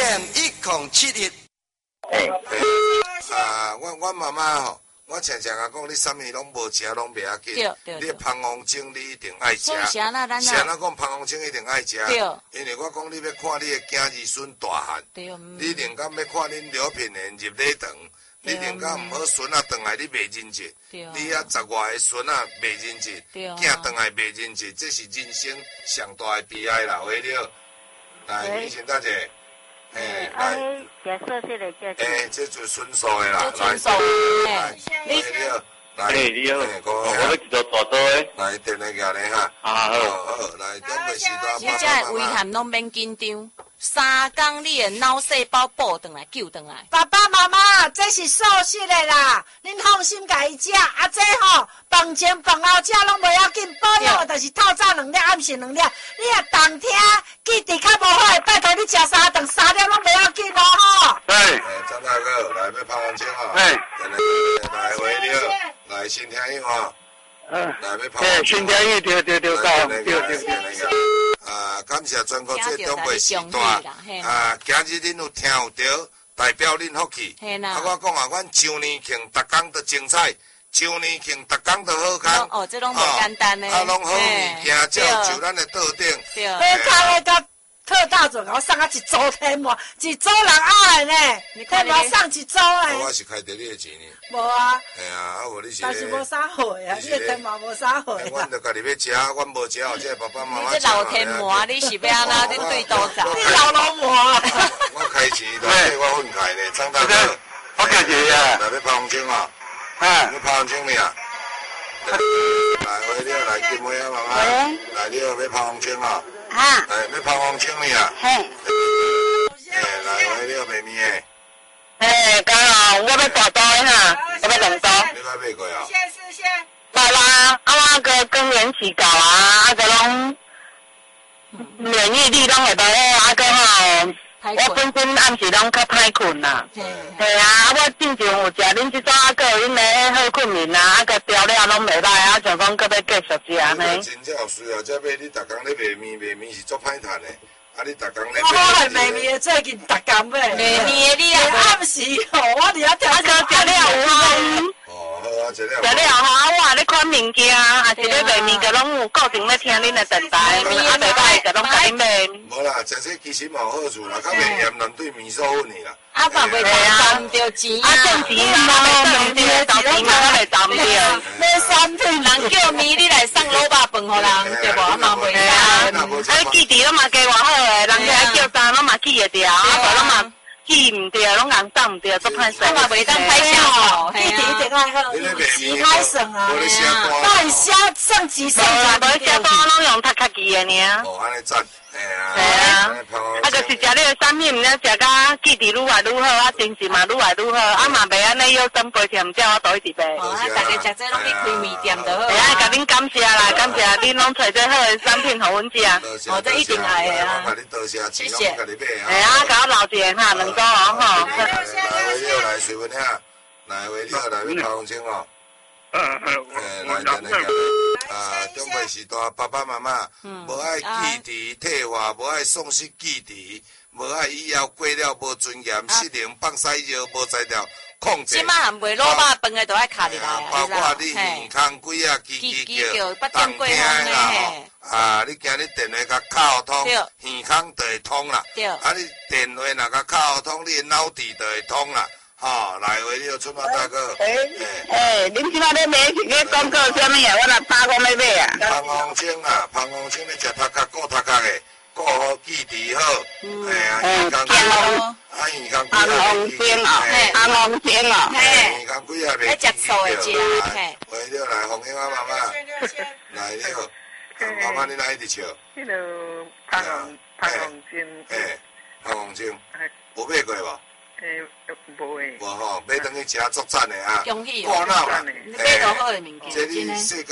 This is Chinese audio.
FM1071。我妈妈吼，我常常啊讲，你啥物拢无食，拢袂要紧。对。你芳香精你一定爱食。是啊，咱讲芳香精一定爱食。对。因为我讲你要看你的囝儿孙大汉。对。你宁敢要看恁刘品言入礼堂，你宁敢毋好孙啊转来你袂认真。对。你啊10外个孙啊袂认真，囝转来袂认真，这是人生上大的悲哀啦，有影了？来，你先大姐。来， 假设这个叫。 这就纯素的啦，来，你好， 你好，我要一个大刀的， 来，电话夹咧哈，好，来，准备时段， 你这危险拢免紧张，3天你的脑细胞补回来，救回来。 爸爸妈妈，这是素食的啦，恁放心家己食，啊这吼饭前饭后食拢袂要紧，保养的就是透早2粒，暗时2粒。你若动听，记忆较无好，拜托你食3顿3粒拢袂要紧哦吼。 张大哥，来要芳香精哦，来回你好，来先听音哦，来要芳香精， 先听音，对， 感谢全国这东北时段，今日恁有听有到，代表恁福气。我讲啊，阮周年庆逐工都精彩，周年庆逐工都好康。 哦，这拢无简单的。 拢好物件，照就咱的桌顶。 好康的甲特大准，我送啊一组天幕，一组人爱呢，天幕送一组嘞。 我是开得你的钱呢。 无啊。 无你是。 但是无啥货啊，你的天幕无啥货。 阮着家己要食，阮无食后，这爸爸妈妈。 你这老天魔，你是要安那？你对多少？ 你老魔。 我开钱都替我分开呢，张大哥。 我客气啊。 来要芳香精啊。你芳香精呢？来，喂，你好，来金妹啊，妈妈。来，你好，要芳香精啊。来，要芳香精呢啊。来，喂，你好，妹妹诶。 刚好我要大刀的哈，我要2刀。 你捌买过啊？ 先。 买啦，我个更年期到啊，个拢免疫力拢会无好，个吼。我本身暗时拢较歹困啦，系啊，我正常有食恁即种个因个好困眠啦，个调料拢袂歹，想讲搁要继续食呢。 真正有需要，才买你逐工咧卖面是足歹趁的，你逐工咧。 我系卖面的，最近逐工买。 卖面的你暗时吼，我伫遐调个食了有好。 好啊，食了吼，我咧款物件，还是咧卖面个拢有固定咧听恁的电台，袂歹个拢甲恁买。 无啦，食这其实嘛有好处啦，较袂嫌人对面所混去啦。 嘛袂赚着钱啊， 挣钱嘛，挣钱找钱嘛，我袂赚着。 买产品，人叫面你来送卤肉饭互人，对无？嘛袂啊，记伫拢嘛加偌好诶，人家叫啥拢嘛记会着，无拢嘛。记唔对，拢人当唔对，都歹势。 我嘛袂当歹笑哦， 记一定爱好，时歹算啊，那写算钱算钱， 无写单拢用读较记的呢。 哦，安尼赞， 系啊，就是食你的产品，食甲记忆愈来愈好，精神嘛愈来愈好，嘛袂安尼腰酸背痛，叫我倒一直卖。 大家食这拢去开面店就好。 系啊，甲恁感谢啦，感谢恁拢找这好的产品互阮食。 这一定爱的啊。 谢谢。 系啊，甲我留一个哈，2组哦吼。 来，随便听，来，为你来要芳香精哦。来，等下。中辈时代，爸爸妈妈无爱记忆退化，无爱丧失记忆，无爱以后过了无尊严，失灵放屎尿，无才调控制。 即摆含袂卤肉饭的都爱卡入来啊！ 包括你健康鬼啊，叽叫，当听啦你今日电话甲卡通，健康就会通啦。你电话若甲卡通，你脑子就会通啦。来回你春华大哥。 恁即摆咧买是咧广告啥物啊？我来打讲要买啊。 芳香精啊，芳香精咧食头壳顾头壳的，顾好记忆好。健康好。健康芳香精啊，芳香精啊。 健康鬼也袂。 食素的食。 回你来，芳香啊妈妈。来你好，妈妈你哪一直笑？ 迄个芳香精。 芳香精。有买过无？ 无诶。 无吼，买等去食足赞的啊！ 恭喜挂脑啦！ 买到好的物件，真诶。